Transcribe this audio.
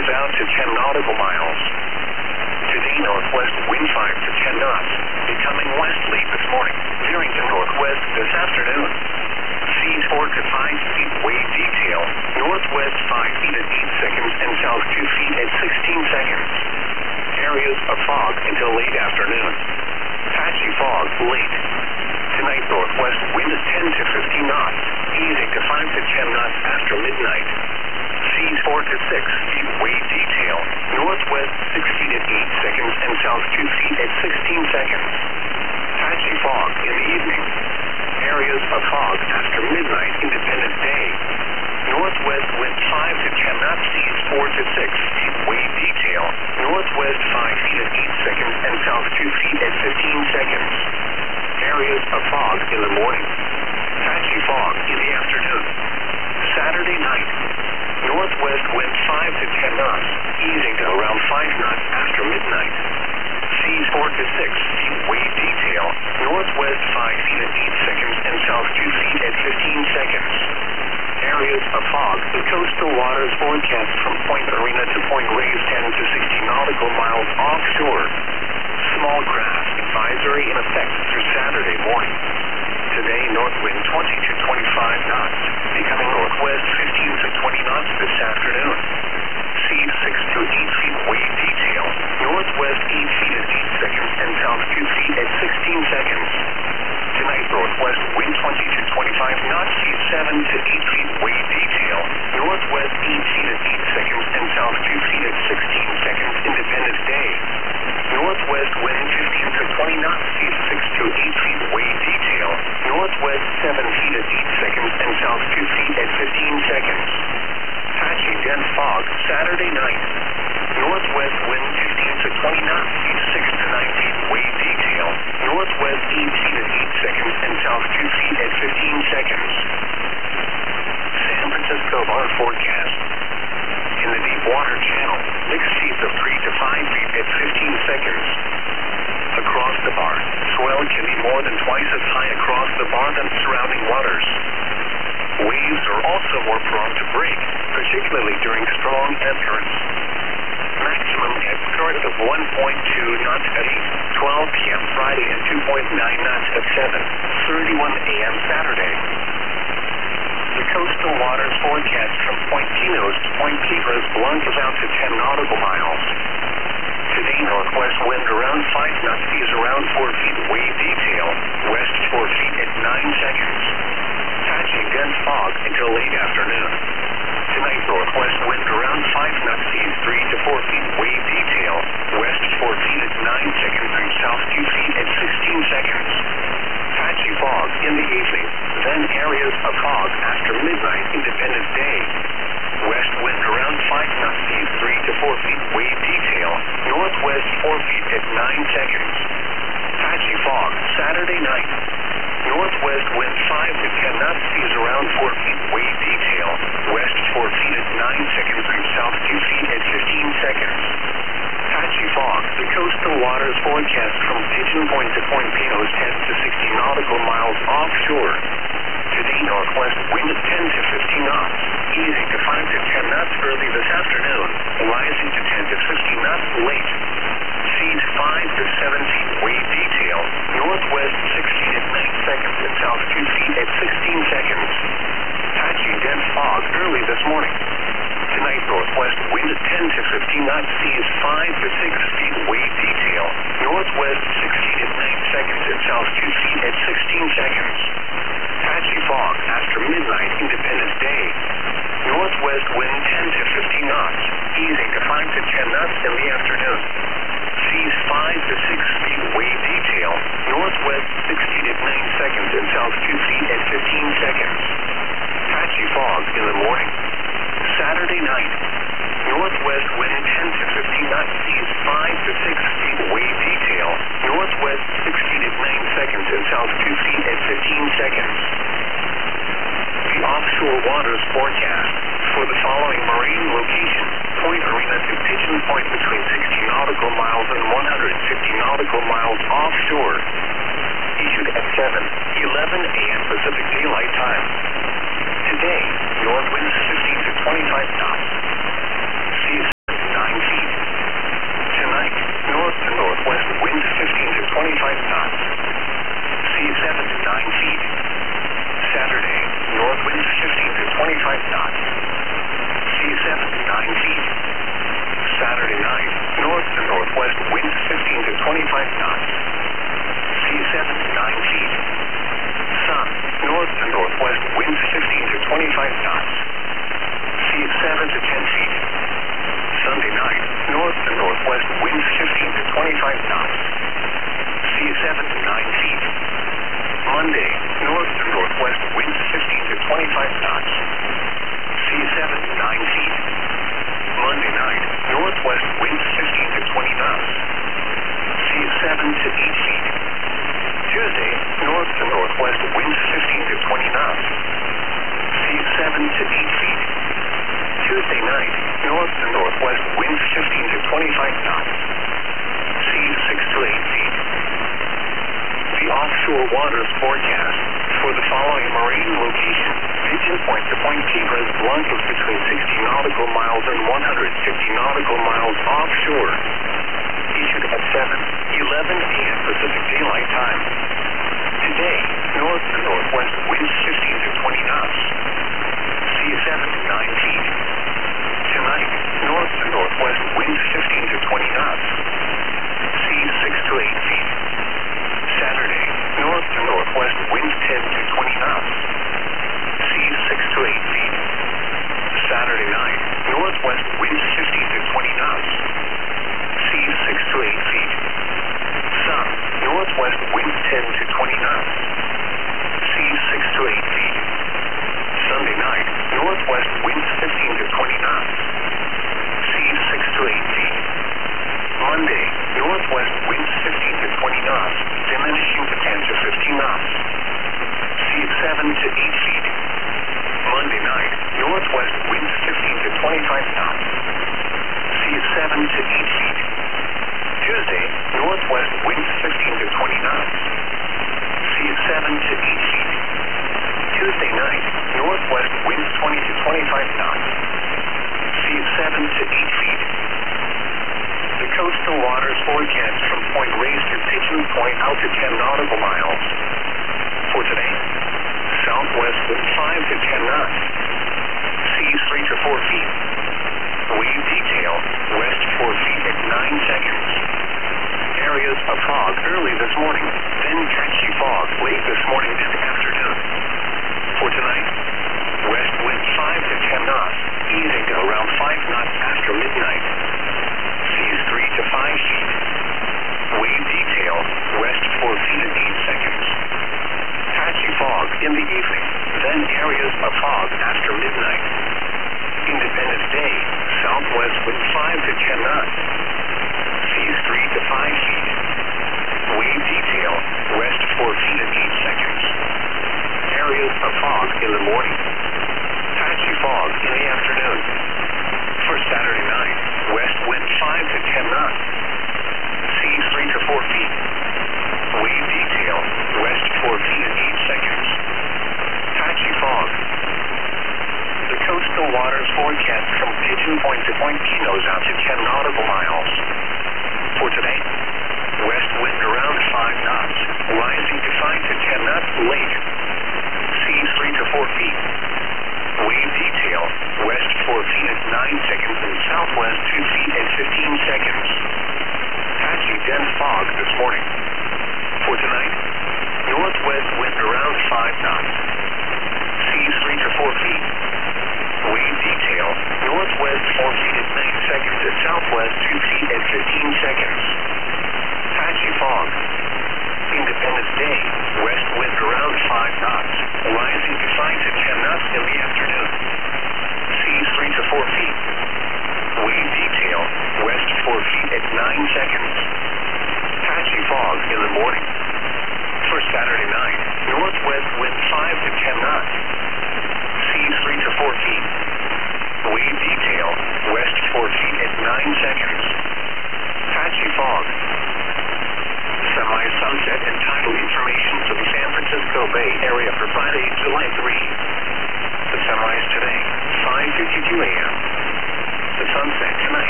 winds out to 10 nautical miles. Today, northwest wind 5 to 10 knots, becoming westerly this morning, veering to northwest this afternoon. Seas 4 to 5 feet wave detail, northwest 5 feet at 8 seconds and south 2 feet at 16 seconds. Areas of fog until late afternoon. Patchy fog late. Tonight, northwest wind 10 to 15 knots, easing to 5 to 10 knots after midnight. Seas 4 to 6 feet wave detail, northwest 6 feet at 8 seconds and south 2 feet at 16 seconds. Patchy fog in the evening. Areas of fog after midnight Independence Day. Northwest wind 5 to 10 knots, seas 4 to 6 feet wave detail, northwest 5 feet at 8 seconds and south 2 feet at 15 seconds. Areas of fog in the morning. Patchy fog in the afternoon. Saturday night. Northwest wind 5 to 10 knots, easing to around 5 knots after midnight. Seas 4 to 6 feet wave detail, northwest 5 feet at 8 seconds and south 2 feet at 15 seconds. Areas of fog, the coastal waters forecast from Point Arena to Point Reyes 10 to 60 nautical miles offshore. Small craft advisory in effect through Saturday morning. Today, north wind 20 to 25 knots, becoming northwest 15 to 20 knots this afternoon. Seas 6 to 8 feet wave detail, northwest 8 feet at 8 seconds and south 2 feet at 16 seconds. Tonight, northwest wind 20 to 25 knots, seas 7 to 8 feet wave detail, northwest 8 feet at 8 seconds and south 2 feet at 16 seconds Independence Day. Northwest wind 15 to 20 knots, seas 6 to 8 feet wave detail, northwest 7 feet at 8 seconds and south 2 feet at 15 seconds. Patchy dense fog Saturday night. Northwest wind 15 to 20 knots, seas 6 to 9 feet wave detail, northwest 8 feet at 8 seconds and south 2 feet at 15 seconds. San Francisco bar forecast. In the deep water channel, mixed seas of 3 to 5 feet at 15 seconds. Across the bar, swell can be more than twice as high across the bar than surrounding waters. Waves are also more prone to break, particularly during strong ebb currents. Maximum ebb current of 1.2 knots at 8:12 p.m. Friday and 2.9 knots at 7:31 a.m. Saturday. The coastal waters forecast from Point Pinos to Point Piedras Blancas out to 10 nautical miles. Today, northwest wind around 5 knots, seas around 4 feet wave detail, west 4 feet at 9 seconds. Patchy dense fog until late afternoon. Tonight, northwest wind around 5 knots, seas 3 to 4 feet wave detail, west 4 feet at 9 seconds and south 2 feet at 16 seconds. Patchy fog in the evening, then areas of fog after midnight Independence Day. West wind around 5 knots, seas 3 to 4 feet wave detail, northwest 4 feet at 9 seconds. Patchy fog Saturday night. Northwest wind 5 to 10 knots, seas around 4 feet wave detail, west 4 feet at 9 seconds and south 2 feet at 15 seconds. Patchy fog, the coastal waters forecast from Pigeon Point to Point Pinos 10 to 60 nautical miles offshore. Today, northwest wind 10 to 15 knots, easing to 5 to 10 knots early this afternoon, rising to 10 to 15 knots late. Seas 5 to 7 feet wave detail, northwest 6 feet at 9 seconds and south 2 feet at 16 seconds. Patchy dense fog early this morning. Tonight, northwest wind 10 to 15 knots, seas 5 to 6 feet wave detail, northwest 6 feet at 9 seconds and south 2 feet at 16 seconds. Patchy fog after midnight Independence Day. Northwest wind 10 to 15 knots, easing to 5 to 10 knots in the afternoon. Seas 5 to 6 feet wave detail, northwest 6 feet at 9 seconds and south 2 feet at 15 seconds. Patchy fog in the morning. Saturday night. Northwest wind 10 to 15 knots, seas 5 to 6 feet wave detail, northwest 6 feet at 9 seconds and south 2 feet at 15 seconds. The offshore waters forecast for the following marine location: Point Arena to Pigeon Point between 60 nautical miles and 150 nautical miles offshore. Issued at 7:11 a.m. Pacific Daylight Time. Today, north winds 15 to 25 knots. Seas 15 to 25 knots. Seas 6 to 8 feet. The offshore waters forecast for the following marine location. Pigeon Point to Point Tigres Blancos between 60 nautical miles and 150 nautical miles offshore. Issued at 7:11 a.m. Pacific Daylight Time. Today, north to northwest winds 15 to 20 knots. Sea 7 to 9 feet. Tonight, north to northwest winds 15 to 20 knots. Sea 6 to 8 feet. Saturday, north to northwest winds 10 to 20 knots. Sea 6 to 8 feet. Saturday night, northwest winds 15 to 20 knots. Sea 6 to 8 feet. Sun, northwest winds 10 to 20 knots. Sea 6 to 8 feet. Sunday night, northwest winds 15 to 20 knots. Sea 6 to 8 feet. Monday, northwest winds 15 to 20 knots, diminishing to 10 to 15 knots. Sea 7 to 8 feet. Monday night, northwest winds 15 to 25 knots. Sea 7 to 8 feet. Tuesday, northwest winds 15 to 20 knots. Sea 7 to 8 feet. Tuesday night, northwest winds 20 to 25 knots. Sea 7 to 8 feet. The coastal waters forecast from Point Reyes to Pigeon Point out to 10 nautical miles. For today, southwest wind 5 to 10 knots. Seas 3 to 4 feet. Wave detail, west 4 feet at 9 seconds. Areas of fog early this morning, then patchy fog late this morning and afternoon. For tonight, west wind 5 to 10 knots, easing to around 5 knots after midnight. Seas 3 to 5 feet. Wave detail, west 4 feet at 8 seconds. Patchy fog in the evening, then areas of fog after midnight. Independence Day, southwest wind 5 to 10 knots. Seas 3 to 5 feet. Wave detail, west 4 feet at 8 seconds. Areas of fog in the morning. Patchy fog in the afternoon. For Saturday night, west wind 5 to 10 knots. Seas 3 to 4 feet. Wave detail, west 4 feet at 8 seconds. Patchy fog. The coastal waters forecast from Pigeon Point to Point Pinos out to 10 nautical miles. For today, west wind around 5 knots, rising to 5 to 10 knots late. Seas 3 to 4 feet. Wave detail, west 4 feet at 9 seconds and southwest 2 feet at 15 seconds. Patchy dense fog this morning. For tonight, northwest wind around 5 knots. Seas 3 to 4 feet. Wave detail, northwest 4 feet at 9 seconds and southwest 2 feet at 15 seconds. Patchy fog. Independence Day, west wind around 5 knots, rising to 5 to 10 knots in the afternoon. Seas 3 to 4 feet. Wave detail, west 4 feet at 9 seconds. Patchy fog in the morning. For Saturday night, northwest wind 5 to 10 knots. Seas 3 to 4 feet. Wave detail, west 4 feet at 9 seconds. Patchy fog. Semi-sunset and tidal information for the San Francisco Bay Area for Friday, July 3. The sunrise today, 5:52 a.m. The sunset tonight.